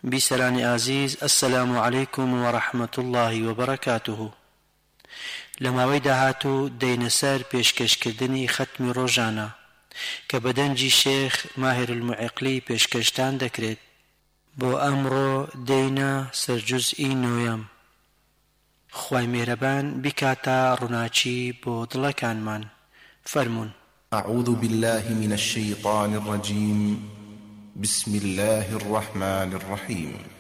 بیسەرانی ئازیز، ئەسسەلامو عەلەیکوم وەڕەحمەتوڵڵاهی وبەرەکاتوهو. لە ماوەی داهاتوو دەینە سەر پێشکەشکردنی ختمی ڕۆژانە کە بەدەنجی شێخ ماهر المعیقلی پێشکەشتان دەکرێت. بۆ ئەمڕۆ دەینە سەر جوزئی نۆیەم. خوای میهرەبان بیکاتە ڕووناچی بۆ دڵەکانمان. فەرموون. أعوذ بالله من الشيطان الرجيم. بسم الله الرحمن الرحيم.